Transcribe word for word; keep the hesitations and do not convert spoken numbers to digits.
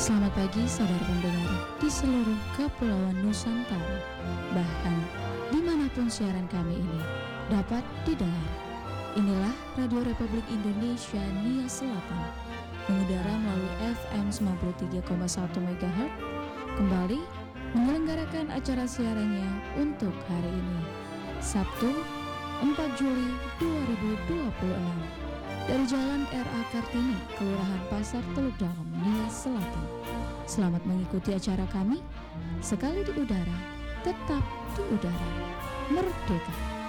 Selamat pagi saudara pendengar di seluruh kepulauan Nusantara, bahkan dimanapun siaran kami ini dapat didengar. Inilah Radio Republik Indonesia Nia Selatan, mengudara melalui F M sembilan puluh tiga koma satu megahertz, kembali menyelenggarakan acara siarannya untuk hari ini, Sabtu empat Juli dua ribu dua puluh enam. Dari Jalan R A Kartini, Kelurahan Pasar Teluk Dalam, Nia Selatan. Selamat mengikuti acara kami. Sekali di udara, tetap di udara. Merdeka!